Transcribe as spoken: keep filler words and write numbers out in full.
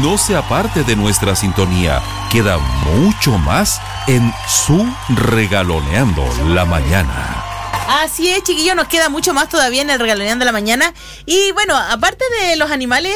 No se aparte de nuestra sintonía. Queda mucho más en Su Regaloneando la Mañana. Así es, chiquillos, nos queda mucho más todavía en el Regaloneando la Mañana. Y bueno, aparte de los animales